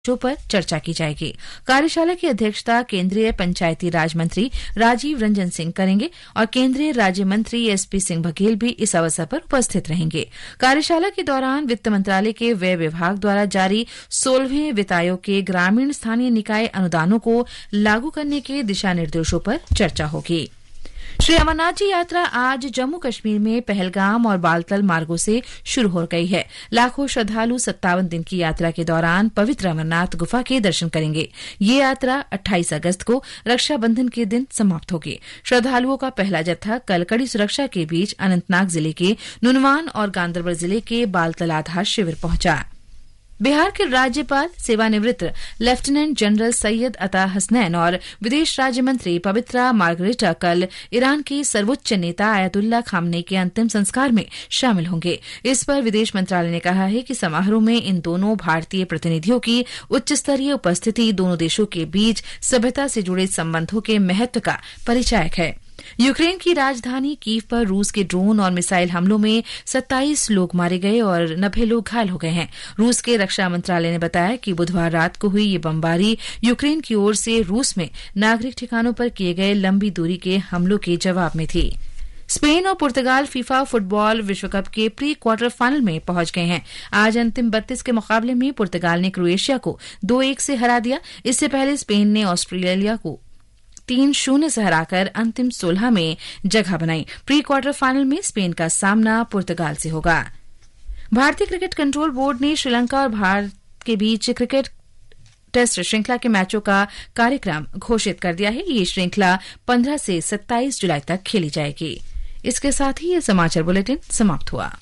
पर चर्चा की जाएगी। कार्यशाला की अध्यक्षता केंद्रीय पंचायती राज मंत्री राजीव रंजन सिंह करेंगे और केंद्रीय राज्य मंत्री एसपी सिंह बघेल भी इस अवसर पर उपस्थित रहेंगे। कार्यशाला के दौरान वित्त मंत्रालय के व्यय विभाग द्वारा जारी 16वें वित्त आयोग के ग्रामीण स्थानीय निकाय अनुदानों को लागू करने के दिशा निर्देशों पर चर्चा होगी। श्री अमरनाथ जी यात्रा आज जम्मू कश्मीर में पहलगाम और बालतल मार्गों से शुरू हो गई है। लाखों श्रद्धालु 57 दिन की यात्रा के दौरान पवित्र अमरनाथ गुफा के दर्शन करेंगे। ये यात्रा 28 अगस्त को रक्षाबंधन के दिन समाप्त होगी। श्रद्धालुओं का पहला जत्था कल कड़ी सुरक्षा के बीच अनंतनाग जिले के नुनवान और गांदरबल जिले के बालतल आधार शिविर पहुंचा। बिहार के राज्यपाल सेवानिवृत्त लेफ्टिनेंट जनरल सैयद अता हसनैन और विदेश राज्य मंत्री पवित्रा मार्गरेटा कल ईरान के सर्वोच्च नेता आयतुल्ला खामनेई के अंतिम संस्कार में शामिल होंगे। इस पर विदेश मंत्रालय ने कहा है कि समारोह में इन दोनों भारतीय प्रतिनिधियों की उच्च स्तरीय उपस्थिति दोनों देशों के बीच सभ्यता से जुड़े संबंधों के महत्व का परिचायक है। यूक्रेन की राजधानी कीव पर रूस के ड्रोन और मिसाइल हमलों में 27 लोग मारे गए और 90 लोग घायल हो गए हैं। रूस के रक्षा मंत्रालय ने बताया कि बुधवार रात को हुई ये बमबारी यूक्रेन की ओर से रूस में नागरिक ठिकानों पर किए गए लंबी दूरी के हमलों के जवाब में थी। स्पेन और पुर्तगाल फीफा फुटबॉल विश्वकप के प्री क्वार्टर फाइनल में पहुंच गए हैं। आज अंतिम 32 के मुकाबले में पुर्तगाल ने क्रोएशिया को 2-1 से हरा दिया। इससे पहले स्पेन ने ऑस्ट्रेलिया को 3-0 से हराकर अंतिम 16 में जगह बनाई। प्री क्वार्टर फाइनल में स्पेन का सामना पुर्तगाल से होगा। भारतीय क्रिकेट कंट्रोल बोर्ड ने श्रीलंका और भारत के बीच क्रिकेट टेस्ट श्रृंखला के मैचों का कार्यक्रम घोषित कर दिया है। ये श्रृंखला 15 से 27 जुलाई तक खेली जाएगी। इसके साथ ही ये समाचार बुलेटिन समाप्त हुआ।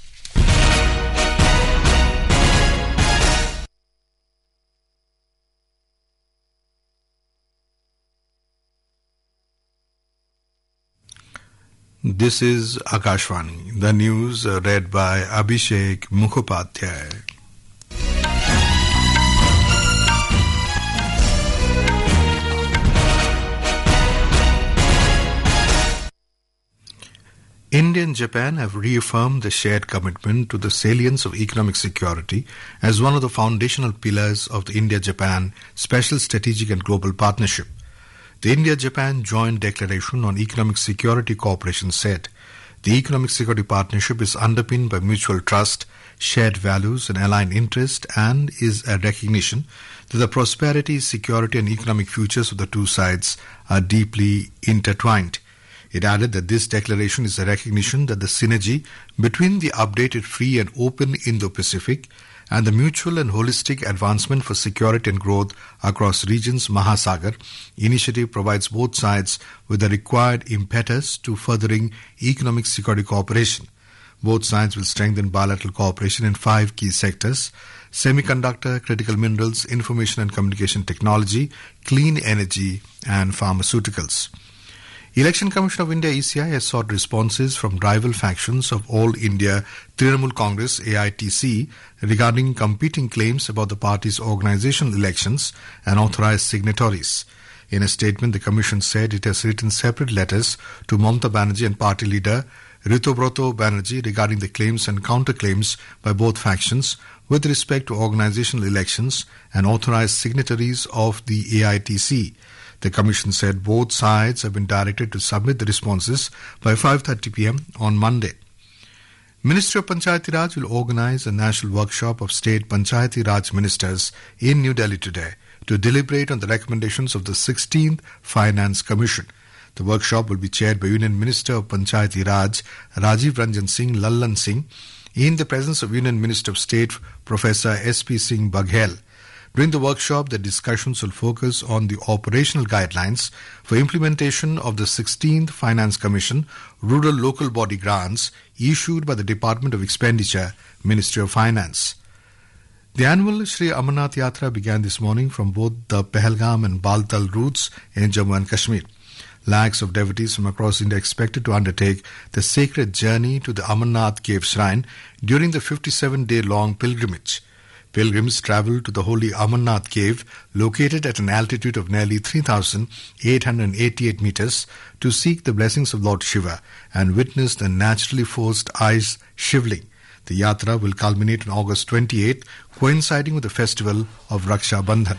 This is Akashvani. The news read by Abhishek Mukhopadhyay. India and Japan have reaffirmed the shared commitment to the salience of economic security as one of the foundational pillars of the India-Japan Special Strategic and Global Partnership. The India-Japan Joint Declaration on Economic Security Cooperation said, the economic security partnership is underpinned by mutual trust, shared values and aligned interest, and is a recognition that the prosperity, security and economic futures of the two sides are deeply intertwined. It added that this declaration is a recognition that the synergy between the updated free and open Indo-Pacific and the mutual and holistic advancement for security and growth across regions Mahasagar initiative provides both sides with the required impetus to furthering economic security cooperation. Both sides will strengthen bilateral cooperation in 5 key sectors: semiconductor, critical minerals, information and communication technology, clean energy and pharmaceuticals. Election Commission of India ECI has sought responses from rival factions of All India Trinamool Congress AITC regarding competing claims about the party's organizational elections and authorized signatories. In a statement, the Commission said it has written separate letters to Mamata Banerjee and party leader Ritubroto Banerjee regarding the claims and counterclaims by both factions with respect to organizational elections and authorized signatories of the AITC. The Commission said both sides have been directed to submit the responses by 5:30 p.m. on Monday. Ministry of Panchayati Raj will organize a national workshop of state Panchayati Raj ministers in New Delhi today to deliberate on the recommendations of the 16th Finance Commission. The workshop will be chaired by Union Minister of Panchayati Raj Rajiv Ranjan Singh Lallan Singh in the presence of Union Minister of State Professor S.P. Singh Baghel. During the workshop, the discussions will focus on the operational guidelines for implementation of the 16th Finance Commission Rural Local Body Grants issued by the Department of Expenditure, Ministry of Finance. The annual Sri Amarnath Yatra began this morning from both the Pahalgam and Baltal routes in Jammu and Kashmir. Lakhs of devotees from across India are expected to undertake the sacred journey to the Amarnath Cave Shrine during the 57-day-long pilgrimage. Pilgrims travel to the holy Amarnath Cave, located at an altitude of nearly 3,888 meters, to seek the blessings of Lord Shiva and witness the naturally forced ice shivling. The Yatra will culminate on August 28th, coinciding with the festival of Raksha Bandhan.